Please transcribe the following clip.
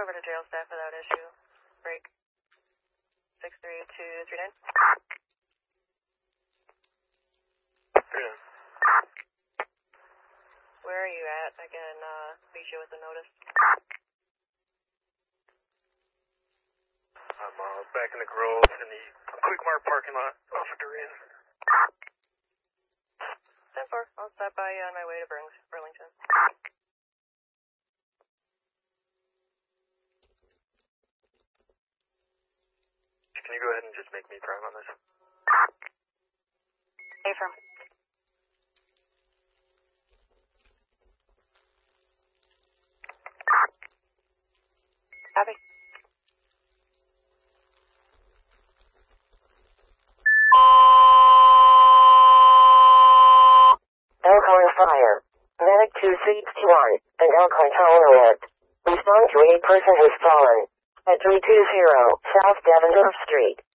over to jail staff without issue. Break. 63239. Where are you at? I can beat you with a notice. I'm back in the Grove in the Quick Mart parking lot off of Duran. 10-4. I'll stop by you on my way to Burlington. Can you go ahead and just make me prime on this? Affirm. Copy. Elkhorn Fire. Medic 261 and Elkhorn Tower alert. Respond to a person has fallen at 320 South Devendorf Street.